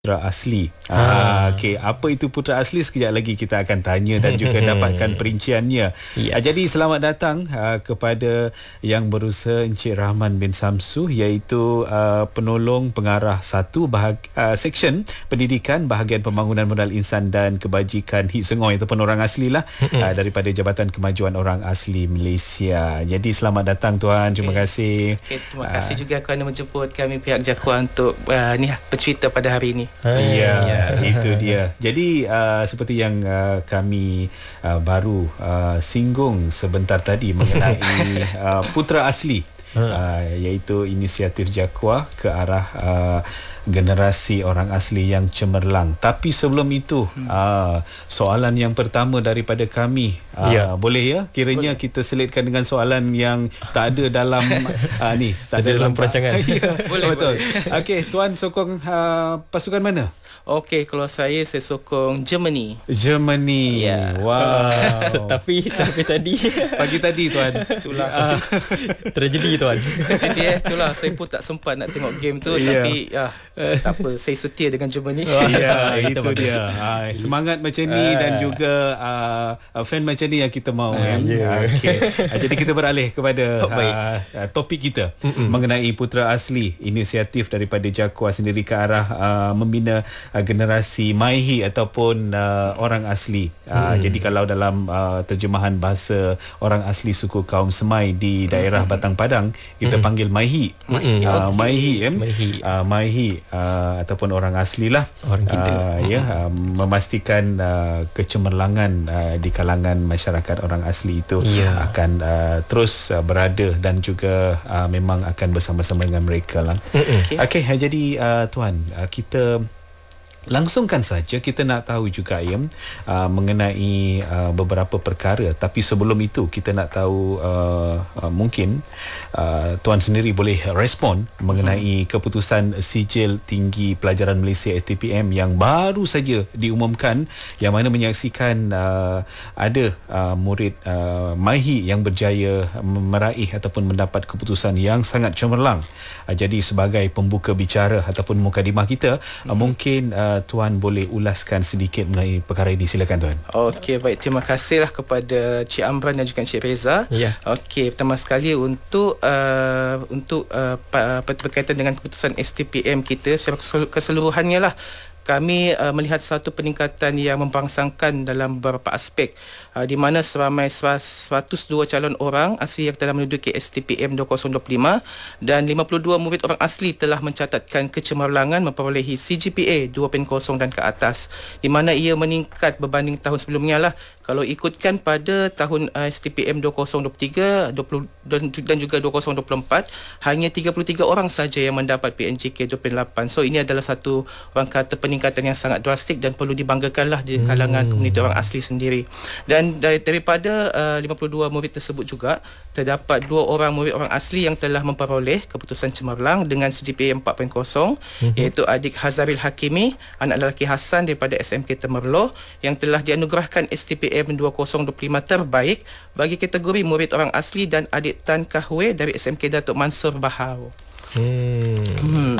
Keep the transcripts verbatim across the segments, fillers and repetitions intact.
Putra asli. Ah, okey, apa itu putra asli? Sekejap lagi kita akan tanya dan juga dapatkan perinciannya. Ya. Ah, jadi selamat datang ah, kepada yang berusaha Encik Rahman bin Samsu, iaitu ah, penolong pengarah satu bahag, ah, seksyen pendidikan bahagian pembangunan modal insan dan kebajikan Hit Sengoi ataupun orang asli lah ah, daripada Jabatan Kemajuan Orang Asli Malaysia. Jadi selamat datang tuan. Terima okay. kasih. Okay, terima kasih juga kerana menjemput kami pihak Jakua untuk uh, ni bercerita pada hari ini. Ya, ya, itu dia. Jadi uh, seperti yang uh, kami uh, baru uh, singgung sebentar tadi mengenai uh, putra asli, uh, iaitu inisiatif Jakua ke arah uh, generasi orang asli yang cemerlang. Tapi sebelum itu, hmm. uh, soalan yang pertama daripada kami, uh, ya. boleh ya? Kiranya boleh. Kita selitkan dengan soalan yang tak ada dalam uh, ni, tak ada dalam perancangan. Ya, boleh, betul. boleh. Okey, tuan sokong uh, pasukan mana? Okey, kalau saya saya sokong Germany. Germany. Ya. Wow. tapi tapi tadi Pagi tadi tuan. Itulah. Uh, tragedi tuan. Jadi eh, itulah saya pun tak sempat nak tengok game tu, Ya. tapi ya, tak apa, saya setia dengan Germany. Ya, Itu itu bagus. dia. Ha, semangat macam ni dan juga uh, fan macam ni yang kita mahu kan. ya. Okey. Uh, jadi kita beralih kepada Oh, baik. uh, uh, topik kita Mm-mm. mengenai putra asli, inisiatif daripada Jakua sendiri ke arah uh, membina uh, generasi Maihi ataupun uh, orang asli. Uh, Hmm. Jadi kalau dalam uh, terjemahan bahasa orang asli suku kaum Semai di daerah Batang Padang, kita Hmm. panggil Maihi. Hmm. Uh, Maihi kan? Maihi. Uh, Maihi uh, ataupun orang asli lah. Orang kita. Uh, ya, uh, memastikan uh, kecemerlangan uh, di kalangan masyarakat orang asli itu Ya. akan uh, terus uh, berada dan juga uh, memang akan bersama-sama dengan mereka lah. Okey. Okey, uh, jadi uh, tuan, uh, kita langsungkan saja. Kita nak tahu juga ya uh, mengenai uh, beberapa perkara, tapi sebelum itu kita nak tahu uh, uh, mungkin uh, tuan sendiri boleh respon mengenai keputusan Sijil Tinggi Pelajaran Malaysia S T P M yang baru saja diumumkan, yang mana menyaksikan uh, ada uh, murid uh, Maihi yang berjaya meraih ataupun mendapat keputusan yang sangat cemerlang. Uh, jadi sebagai pembuka bicara ataupun mukadimah kita, uh, mungkin uh, tuan boleh ulaskan sedikit mengenai perkara ini. Silakan tuan. Okey, baik, terima kasihlah kepada Cik Amran dan juga Cik Reza. Ya. Okey, pertama sekali untuk uh, untuk uh, berkaitan dengan keputusan S T P M kita secara keseluruhannya lah, kami uh, melihat satu peningkatan yang membangsangkan dalam beberapa aspek, uh, di mana seramai seratus dua calon orang asli yang telah menduduki S T P M dua ribu dua puluh lima dan lima puluh dua murid orang asli telah mencatatkan kecemerlangan memperolehi C G P A dua titik kosong dan ke atas, di mana ia meningkat berbanding tahun sebelumnya lah. Kalau ikutkan pada tahun uh, S T P M dua ribu dua puluh tiga dua puluh, dan, dan juga dua ribu dua puluh empat, hanya tiga puluh tiga orang saja yang mendapat P N J K dua puluh lapan. So ini adalah satu, orang kata, peningkatan yang sangat drastik dan perlu dibanggakanlah di kalangan hmm. komuniti orang asli sendiri. Dan dari, daripada uh, lima puluh dua murid tersebut juga terdapat dua orang murid orang asli yang telah memperoleh keputusan cemerlang dengan C G P A empat titik kosong, hmm. iaitu adik Hazaril Hakimi, anak lelaki Hasan daripada S M K Temerloh, yang telah dianugerahkan S T P M dua ribu dua puluh lima terbaik bagi kategori murid orang asli, dan adik Tan Kahwe dari S M K Datuk Mansur Bahau. Hmm. Hmm.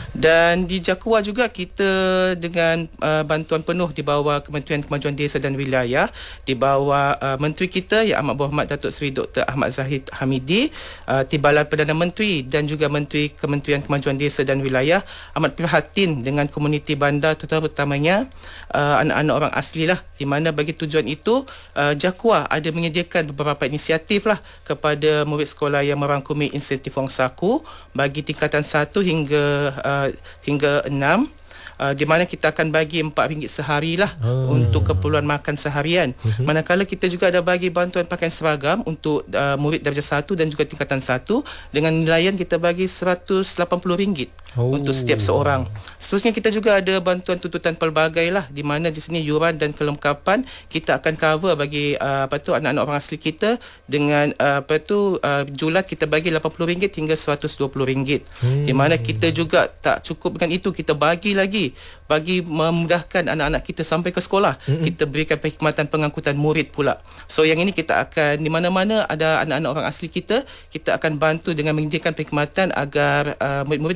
Dan di Jakua juga kita dengan uh, bantuan penuh di bawah Kementerian Kemajuan Desa dan Wilayah, di bawah uh, Menteri kita Yang Amat Berhormat Datuk Seri Doktor Ahmad Zahid Hamidi, uh, Timbalan Perdana Menteri dan juga Menteri Kementerian Kemajuan Desa dan Wilayah amat prihatin dengan komuniti bandar, terutamanya uh, anak-anak orang asli lah, di mana bagi tujuan itu uh, Jakua ada menyediakan beberapa inisiatif lah kepada murid sekolah yang merangkumi insentif wang saku bagi tingkatan satu hingga uh, hingga enam, uh, di mana kita akan bagi empat ringgit sehari lah oh. untuk keperluan makan seharian. Uh-huh. Manakala kita juga ada bagi bantuan pakaian seragam untuk uh, murid darjah satu dan juga tingkatan satu, dengan nilaian kita bagi seratus lapan puluh ringgit oh. untuk setiap seorang. Seterusnya kita juga ada bantuan tuntutan pelbagai lah, di mana di sini yuran dan kelengkapan kita akan cover bagi uh, apa tu anak-anak orang asli kita dengan uh, apa tu uh, julat kita bagi lapan puluh ringgit hingga seratus dua puluh ringgit. Hmm. Di mana kita juga tak cukup dengan itu, kita bagi lagi bagi memudahkan anak-anak kita sampai ke sekolah. Mm-hmm. Kita berikan perkhidmatan pengangkutan murid pula. So yang ini kita akan, di mana-mana ada anak-anak orang asli kita, kita akan bantu dengan menyediakan perkhidmatan agar uh, murid-murid dapat hadir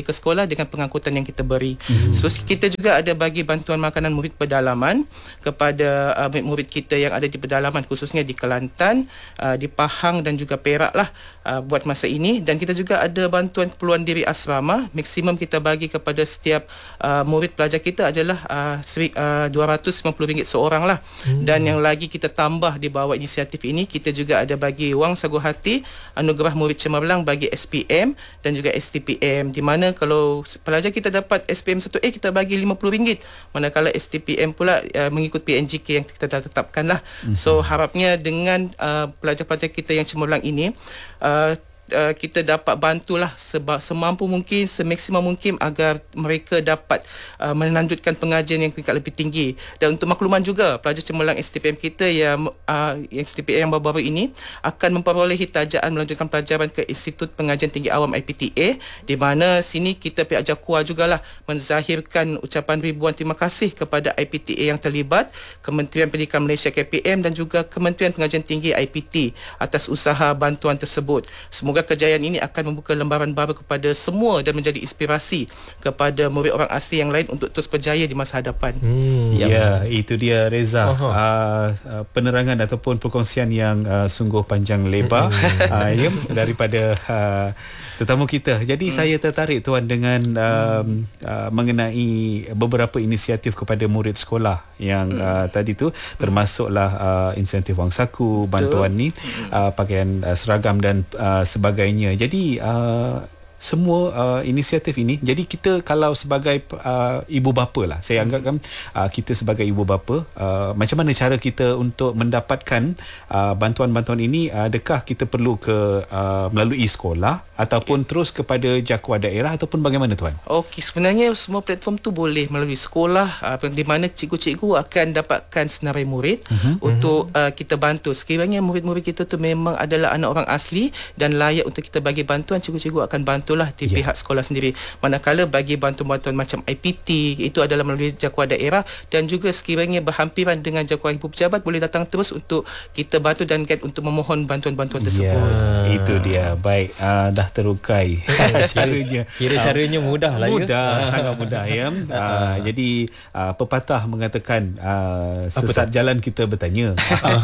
ke sekolah dengan pengangkutan yang kita beri. Hmm. Terus kita juga ada bagi bantuan makanan murid pedalaman kepada uh, murid kita yang ada di pedalaman, khususnya di Kelantan, uh, di Pahang dan juga Perak lah uh, buat masa ini. Dan kita juga ada bantuan keperluan diri asrama. Maksimum kita bagi kepada setiap uh, murid pelajar kita adalah uh, uh, dua ratus lima puluh ringgit seorang lah. Hmm. Dan yang lagi kita tambah di bawah inisiatif ini, kita juga ada bagi wang sagu hati anugerah murid cemerlang bagi S P M dan juga S T P M, di mana kalau pelajar kita dapat S P M satu A kita bagi lima puluh ringgit, manakala S T P M pula uh, mengikut P N G K yang kita dah tetapkan lah. Hmm. So harapnya dengan uh, pelajar-pelajar kita yang cemerlang ini, uh, Uh, kita dapat bantulah seba- semampu mungkin, semaksimum mungkin agar mereka dapat uh, melanjutkan pengajian yang tingkat lebih tinggi. Dan untuk makluman juga, pelajar cemerlang S T P M kita yang uh, S T P M yang baru-baru ini akan memperolehi tajaan melanjutkan pelajaran ke Institut Pengajian Tinggi Awam I P T A, di mana sini kita pihak JAKUA jugalah menzahirkan ucapan ribuan terima kasih kepada I P T A yang terlibat, Kementerian Pendidikan Malaysia K P M dan juga Kementerian Pengajian Tinggi I P T atas usaha bantuan tersebut. Semoga Semoga kejayaan ini akan membuka lembaran baru kepada semua dan menjadi inspirasi kepada murid orang asli yang lain untuk terus berjaya di masa hadapan. Hmm, ya, ya, itu dia Reza. Uh, uh, penerangan ataupun perkongsian yang uh, sungguh panjang lebar uh, ya, daripada uh, tetamu kita. Jadi hmm. saya tertarik tuan dengan um, uh, mengenai beberapa inisiatif kepada murid sekolah yang hmm. uh, tadi tu, termasuklah uh, insentif wang saku, bantuan Betul. ni, uh, pakaian uh, seragam dan uh, sebagainya. Jadi uh, semua uh, inisiatif ini, jadi kita kalau sebagai uh, ibu bapa lah, saya anggapkan uh, kita sebagai ibu bapa, uh, macam mana cara kita untuk mendapatkan uh, bantuan-bantuan ini? Adakah kita perlu ke uh, melalui sekolah ataupun okay. terus kepada JAKUA daerah ataupun bagaimana tuan? Okey, sebenarnya semua platform tu boleh melalui sekolah, uh, di mana cikgu-cikgu akan dapatkan senarai murid uh-huh. untuk uh, kita bantu. Sekiranya murid-murid kita tu memang adalah anak orang asli dan layak untuk kita bagi bantuan, cikgu-cikgu akan bantu lah di yeah. pihak sekolah sendiri. Manakala bagi bantuan-bantuan macam I P T, itu adalah melalui JAKUA daerah, dan juga sekiranya berhampiran dengan JAKUA ibu pejabat, boleh datang terus untuk kita bantu dan guide untuk memohon bantuan-bantuan tersebut. Yeah, itu dia. Baik, uh, dah terukai caranya. Kira caranya mudah lah. Mudah, ya? Sangat mudah ya. Uh, jadi uh, pepatah mengatakan uh, sesat jalan kita bertanya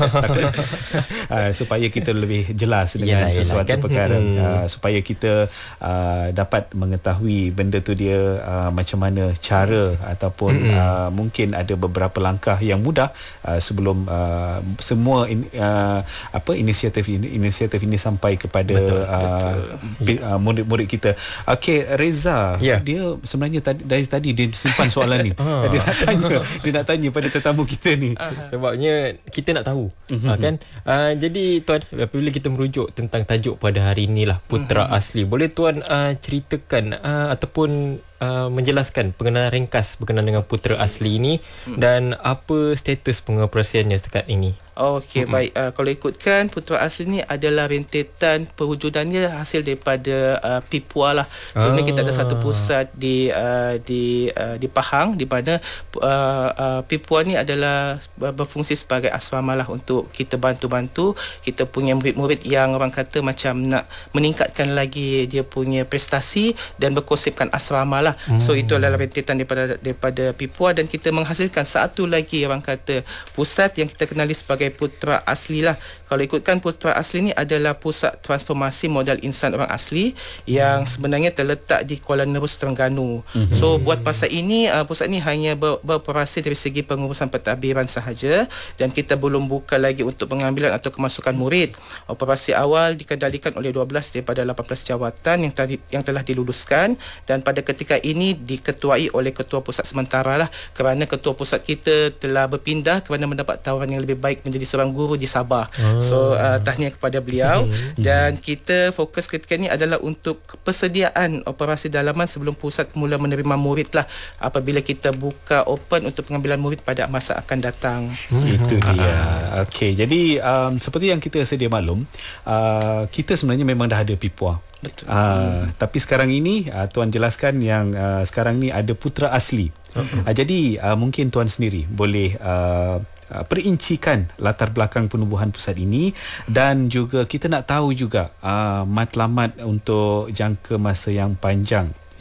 uh, supaya kita lebih jelas dengan yalah, sesuatu yalah, kan? perkara hmm. uh, supaya kita uh, Uh, dapat mengetahui benda tu dia uh, macam mana cara ataupun mm-hmm. uh, mungkin ada beberapa langkah yang mudah uh, sebelum uh, semua in, uh, apa inisiatif ini inisiatif ini sampai kepada betul, uh, betul. Uh, murid-murid kita. Okey, Reza, yeah. dia sebenarnya tadi, dari tadi dia simpan soalan ni. dia nak tanya, dia nak tanya pada tetamu kita ni. Sebabnya kita nak tahu mm-hmm. uh, kan. Uh, jadi tuan, apabila kita merujuk tentang tajuk pada hari inilah Putra mm-hmm. Asli, boleh tuan Uh, ceritakan uh, ataupun uh, menjelaskan pengenalan ringkas berkenaan dengan Putra Asli ini hmm. dan apa status pengoperasiannya setakat ini? Okey, mm-hmm. baik. Uh, kalau ikutkan, Putra Asli ni adalah rentetan perwujudannya hasil daripada uh, P I P U A lah. Sebenarnya ah. kita ada satu pusat di uh, di uh, di Pahang, di mana uh, uh, P I P U A ni adalah berfungsi sebagai asrama lah untuk kita bantu-bantu kita punya murid-murid yang orang kata macam nak meningkatkan lagi dia punya prestasi dan berkonsepkan asrama lah. Mm. So itu adalah rentetan daripada daripada P I P U A, dan kita menghasilkan satu lagi orang kata pusat yang kita kenali sebagai Putra Asli lah. Kalau ikutkan, Putra Asli ni adalah pusat transformasi modal insan orang asli yang sebenarnya terletak di Kuala Nerus, Terengganu. Mm-hmm. So buat pasal ini, uh, pusat ni hanya ber, beroperasi dari segi pengurusan pentadbiran sahaja, dan kita belum buka lagi untuk pengambilan atau kemasukan murid. Operasi awal dikendalikan oleh dua belas daripada lapan belas jawatan yang tadi yang telah diluluskan, dan pada ketika ini diketuai oleh ketua pusat sementara lah, kerana ketua pusat kita telah berpindah kerana mendapat tawaran yang lebih baik menjadi seorang guru di Sabah. Oh. So uh, tahniah kepada beliau. Dan kita fokus ketika ini adalah untuk persediaan operasi dalaman sebelum pusat mula menerima murid lah, apabila kita buka open untuk pengambilan murid pada masa akan datang. Hmm. Itu dia. Okey, jadi um, seperti yang kita sedia maklum, uh, kita sebenarnya memang dah ada P I P U A. Betul. Uh, hmm. Tapi sekarang ini uh, tuan jelaskan yang uh, sekarang ni ada Putra Asli. Uh-huh. Uh, jadi uh, mungkin tuan sendiri boleh uh, uh, perincikan latar belakang penubuhan pusat ini, dan juga kita nak tahu juga uh, matlamat untuk jangka masa yang panjang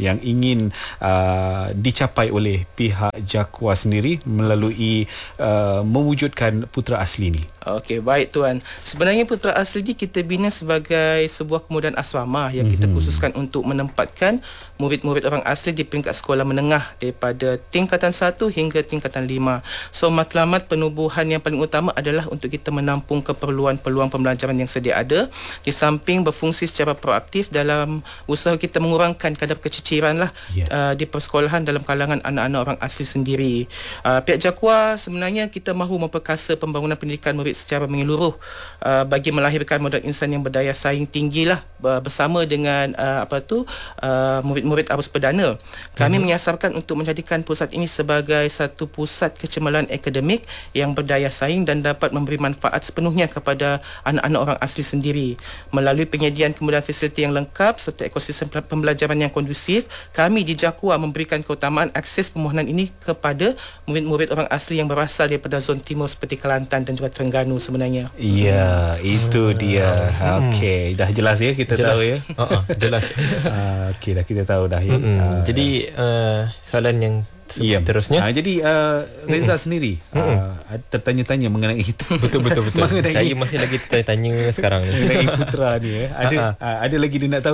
yang ingin uh, dicapai oleh pihak Jakua sendiri melalui uh, mewujudkan Putra Asli ni? Okey, baik Tuan. Sebenarnya Putra Asli ni kita bina sebagai sebuah kemudahan asrama yang kita mm-hmm. khususkan untuk menempatkan murid-murid orang asli di peringkat sekolah menengah daripada tingkatan satu hingga tingkatan lima. So matlamat penubuhan yang paling utama adalah untuk kita menampung keperluan peluang pembelajaran yang sedia ada, di samping berfungsi secara proaktif dalam usaha kita mengurangkan kadar keciciran lah yeah. uh, di persekolahan dalam kalangan anak-anak orang asli sendiri. Uh, pihak Jakua sebenarnya kita mahu memperkasa pembangunan pendidikan murid secara menyeluruh uh, bagi melahirkan modal insan yang berdaya saing tinggilah uh, bersama dengan uh, apa tu uh, murid-murid arus perdana. Kami hmm. menyasarkan untuk menjadikan pusat ini sebagai satu pusat kecemalan akademik yang berdaya saing dan dapat memberi manfaat sepenuhnya kepada anak-anak orang asli sendiri. Melalui penyediaan kemudahan fasiliti yang lengkap serta ekosistem pembelajaran yang kondusif, kami di Jakua memberikan keutamaan akses permohonan ini kepada murid-murid orang asli yang berasal daripada zon timur seperti Kelantan dan juga Terengganu sebenarnya. Ya, hmm. itu dia. Hmm. Okey, dah jelas ya, kita jelas. tahu ya. Uh-uh, jelas. uh, Okey, dah kita tahu dah ya. Hmm. Uh, jadi uh, soalan yang yeah. seterusnya. Uh, jadi uh, Reza hmm. sendiri uh, tertanya-tanya mengenai itu. Betul betul betul. Saya masih lagi tanya sekarang ni. Mengenai Putra ni ya. Ada uh, ada lagi dia nak tahu.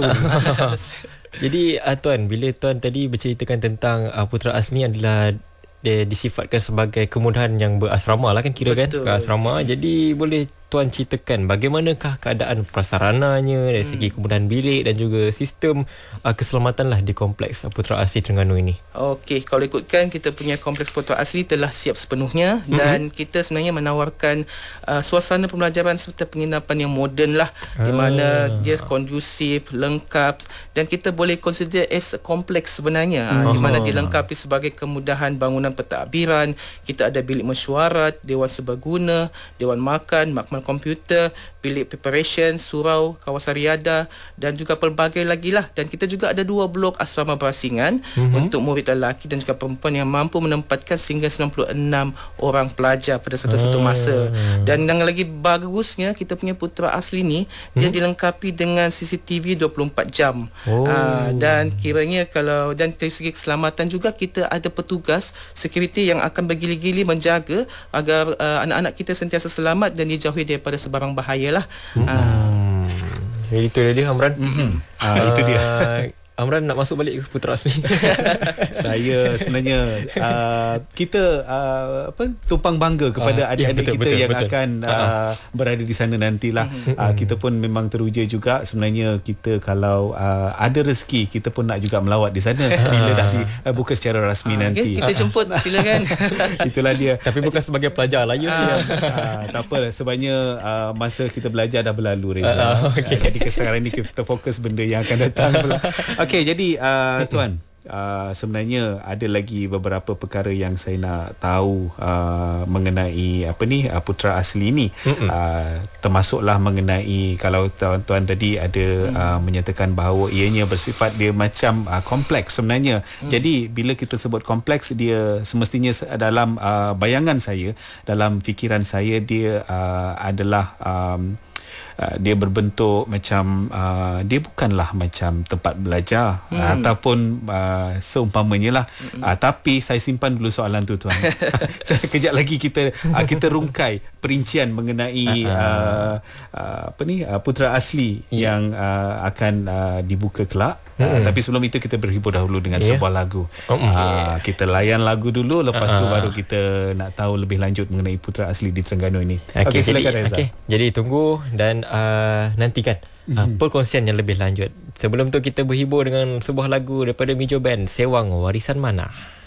Jadi uh, Tuan, bila Tuan tadi berceritakan tentang uh, Putra Asli adalah dia disifatkan sebagai kemudahan yang berasrama lah kan, kira Betul. kan asrama. Jadi boleh Tuan ceritakan bagaimanakah keadaan prasarananya dari segi kemudahan bilik dan juga sistem uh, keselamatan lah di kompleks Putra Asli Terengganu ini? Okey, kalau ikutkan kita punya kompleks Putra Asli telah siap sepenuhnya mm-hmm. dan kita sebenarnya menawarkan uh, suasana pembelajaran serta penginapan yang moden lah ah. di mana dia kondusif, lengkap dan kita boleh consider as a kompleks sebenarnya mm-hmm. uh, di mana dilengkapi sebagai kemudahan bangunan pentadbiran. Kita ada bilik mesyuarat, dewan serbaguna, dewan makan, makmal komputer, bilik preparation, surau, kawasan riadah dan juga pelbagai lagi lah. Dan kita juga ada dua blok asrama berasingan mm-hmm. untuk murid lelaki dan juga perempuan yang mampu menempatkan sehingga sembilan puluh enam orang pelajar pada satu-satu masa. Dan yang lagi bagusnya, kita punya Putra Asli ni mm-hmm. dia dilengkapi dengan C C T V dua puluh empat jam. Oh. Uh, dan kiranya kalau dan dari segi keselamatan juga kita ada petugas security yang akan bergili-gili menjaga agar uh, anak-anak kita sentiasa selamat dan dijauhi daripada sebarang bahaya lah. Hmm. Uh. Jadi itu dia Amran. Mm-hmm. Uh, itu dia. Amran nak masuk balik ke Putra Asli. Saya sebenarnya uh, kita uh, apa tumpang bangga kepada uh, adik-adik ya, betul, kita betul, yang betul. akan uh, berada di sana nantilah. Mm-hmm. Uh, kita pun memang teruja juga sebenarnya, kita kalau uh, ada rezeki kita pun nak juga melawat di sana bila dah dibuka uh, secara rasmi uh, nanti. Okay, kita jemput silakan. Itulah dia. Tapi bukan sebagai pelajar lah ya. Uh, uh, tak apa, sebabnya uh, masa kita belajar dah berlalu Reza. Uh, okay. uh, jadi sekarang ni kita fokus benda yang akan datang. Okey, jadi uh, Tuan, uh, sebenarnya ada lagi beberapa perkara yang saya nak tahu uh, mengenai apa ni uh, Putra Asli ni. Uh, termasuklah mengenai kalau tuan-tuan tadi ada uh, menyatakan bahawa ianya bersifat dia macam uh, kompleks sebenarnya. Mm. Jadi bila kita sebut kompleks, dia semestinya dalam uh, bayangan saya, dalam fikiran saya, dia uh, adalah um, Uh, dia berbentuk macam uh, dia bukanlah macam tempat belajar hmm. ataupun uh, seumpamanya lah. hmm. uh, tapi saya simpan dulu soalan tu Tuan. Kejap lagi kita uh, kita rungkai perincian mengenai uh, uh, apa ni uh, Putra Asli yeah. yang uh, akan uh, dibuka kelak. Uh, hmm. Tapi sebelum itu kita berhibur dahulu dengan yeah. sebuah lagu. Oh, okay. uh, kita layan lagu dulu, lepas uh-huh. tu baru kita nak tahu lebih lanjut mengenai Putra Asli di Terengganu ini. Okey, okay, silakan jadi, Reza. Okay. Jadi tunggu dan uh, nantikan uh, perkongsian yang lebih lanjut. Sebelum tu kita berhibur dengan sebuah lagu daripada Mijo Band, Sewang Warisan Mana.